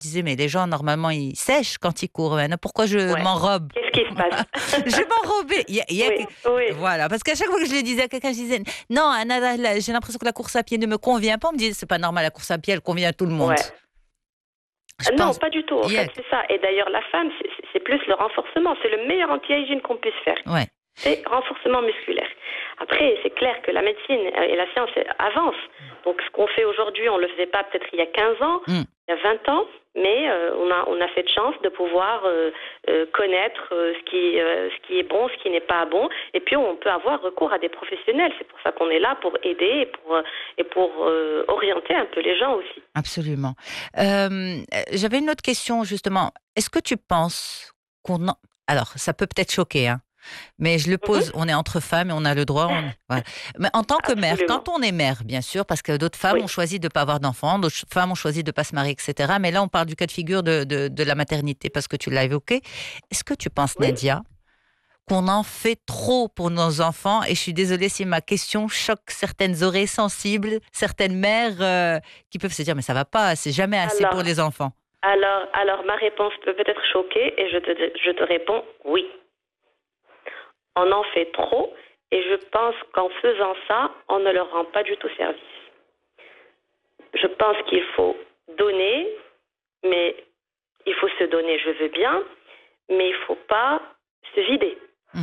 disais, mais les gens, normalement, ils sèchent quand ils courent. Maintenant, pourquoi je Ouais. m'enrobe? Qu'est-ce qui se passe? Je m'enrobais. Oui, oui. Voilà, parce qu'à chaque fois que je le disais à quelqu'un, je disais, non, Anna, j'ai l'impression que la course à pied ne me convient pas. On me disait, c'est pas normal, la course à pied, elle convient à tout le monde. Ouais. Je Non, pense. pas du tout. En fait, c'est ça. Et d'ailleurs, la femme, c'est plus le renforcement. C'est le meilleur anti-aging qu'on puisse faire. Ouais. C'est renforcement musculaire. Après, c'est clair que la médecine et la science avancent. Donc, ce qu'on fait aujourd'hui, on ne le faisait pas peut-être il y a 15 ans, il y a 20 ans, mais on a cette chance de pouvoir connaître ce qui est bon, ce qui n'est pas bon. Et puis, on peut avoir recours à des professionnels. C'est pour ça qu'on est là, pour aider et pour orienter un peu les gens aussi. Absolument. J'avais une autre question, justement. Est-ce que tu penses qu'on... Alors, ça peut peut-être choquer, hein, mais je le pose, on est entre femmes et on a le droit. Voilà. Mais en tant que mère, quand on est mère, bien sûr, parce que d'autres femmes ont choisi de ne pas avoir d'enfants, d'autres femmes ont choisi de ne pas se marier, etc. Mais là, on parle du cas de figure de la maternité, parce que tu l'as évoqué. Est-ce que tu penses, Nadia, qu'on en fait trop pour nos enfants? Et je suis désolée si ma question choque certaines oreilles sensibles, certaines mères qui peuvent se dire, mais ça va pas, c'est jamais assez pour les enfants. Alors, ma réponse peut peut-être choquer et je te réponds oui. On en fait trop et je pense qu'en faisant ça, on ne leur rend pas du tout service. Je pense qu'il faut donner, mais il faut se donner, je veux bien, mais il ne faut pas se vider.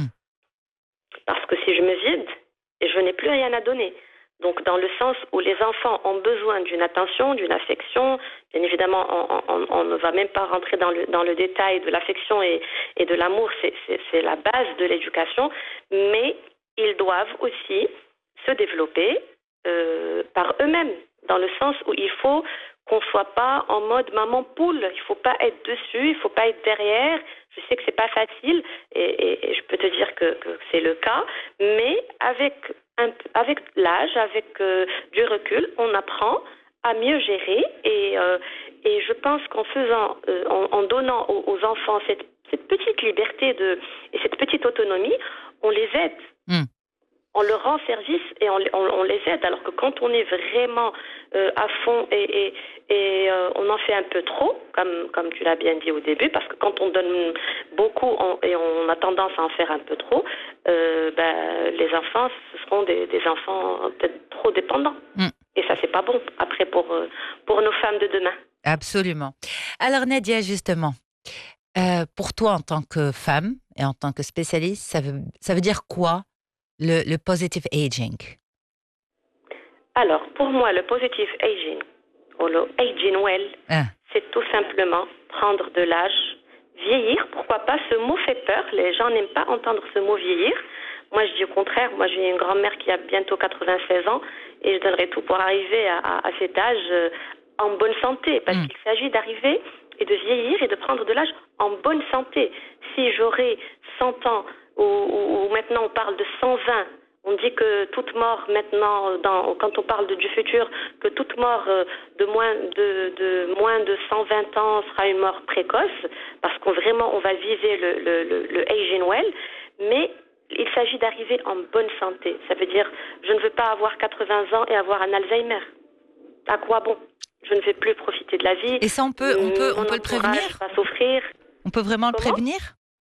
Parce que si je me vide, je n'ai plus rien à donner. Donc, dans le sens où les enfants ont besoin d'une attention, d'une affection, bien évidemment, on ne va même pas rentrer dans le détail de l'affection et de l'amour, c'est la base de l'éducation, mais ils doivent aussi se développer par eux-mêmes, dans le sens où il faut qu'on ne soit pas en mode maman poule, il ne faut pas être dessus, il ne faut pas être derrière. Je sais que c'est pas facile et je peux te dire que c'est le cas, mais avec l'âge, avec du recul, on apprend à mieux gérer et je pense qu'en faisant, en donnant aux enfants cette petite liberté et cette petite autonomie, on les aide. On leur rend service et on les aide. Alors que quand on est vraiment à fond et on en fait un peu trop, comme tu l'as bien dit au début, parce que quand on donne beaucoup et on a tendance à en faire un peu trop, les enfants, ce seront des enfants peut-être trop dépendants. Et ça, c'est pas bon après pour nos femmes de demain. Absolument. Alors Nadia, justement, pour toi en tant que femme et en tant que spécialiste, ça veut dire quoi le positive aging? Alors, pour moi, le positive aging, ou le aging well, c'est tout simplement prendre de l'âge, vieillir. Pourquoi pas? Ce mot fait peur. Les gens n'aiment pas entendre ce mot vieillir. Moi, je dis au contraire. Moi, j'ai une grand-mère qui a bientôt 96 ans et je donnerai tout pour arriver à cet âge en bonne santé. Parce qu'il s'agit d'arriver et de vieillir et de prendre de l'âge en bonne santé. Si j'aurais 100 ans ou maintenant on parle de 120, on dit que toute mort maintenant, quand on parle du futur, que toute mort de moins de 120 ans sera une mort précoce, parce qu'on vraiment on va viser le aging well, mais il s'agit d'arriver en bonne santé. Ça veut dire, je ne veux pas avoir 80 ans et avoir un Alzheimer. À quoi bon? Je ne vais plus profiter de la vie. Et ça, on peut le prévenir? Va souffrir. On peut vraiment le prévenir?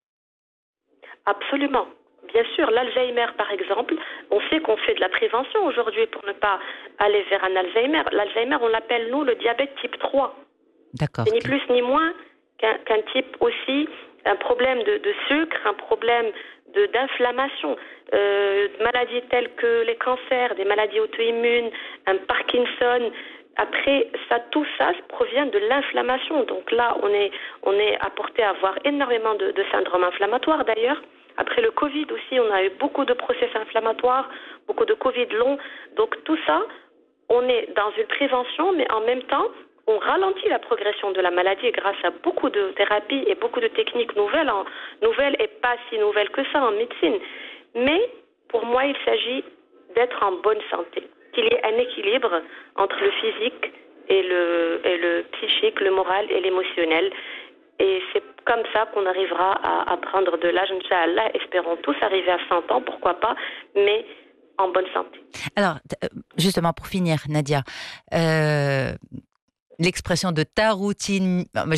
Absolument. Bien sûr, l'Alzheimer, par exemple, on sait qu'on fait de la prévention aujourd'hui pour ne pas aller vers un Alzheimer. L'Alzheimer, on l'appelle, nous, le diabète type 3. D'accord. C'est ni plus ni moins qu'un type aussi, un problème de sucre, un problème d'inflammation, maladies telles que les cancers, des maladies auto-immunes, un Parkinson. Après, tout ça provient de l'inflammation. Donc là, on est apporté à avoir énormément de syndromes inflammatoires d'ailleurs. Après le Covid aussi, on a eu beaucoup de process inflammatoires, beaucoup de Covid long. Donc tout ça, on est dans une prévention, mais en même temps, on ralentit la progression de la maladie grâce à beaucoup de thérapies et beaucoup de techniques nouvelles et pas si nouvelles que ça en médecine. Mais pour moi, il s'agit d'être en bonne santé, qu'il y ait un équilibre entre le physique et le psychique, le moral et l'émotionnel. Et c'est comme ça qu'on arrivera à prendre de l'âge, Inch'Allah. Espérons tous arriver à 100 ans, pourquoi pas, mais en bonne santé. Alors, justement, pour finir, Nadia, l'expression de ta routine.